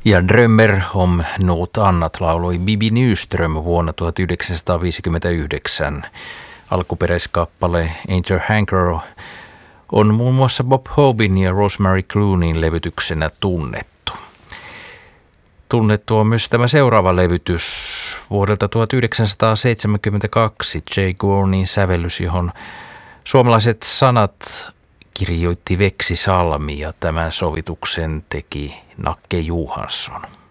Ja Drömmer om något annat lauloi Bibi Nyström vuonna 1959. Alkuperäiskappale Ain't Your Hanker on muun muassa Bob Hobin ja Rosemary Clooneyn levytyksenä tunnettu. Tunnettu on myös tämä seuraava levytys vuodelta 1972, Jay Gourneyn sävellys, johon suomalaiset sanat kirjoitti Veksi Salmi ja tämän sovituksen teki Nakke Johansson.